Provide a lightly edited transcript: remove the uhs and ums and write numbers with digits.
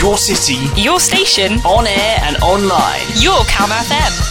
Your city, your station, on air and online. Your Calm FM.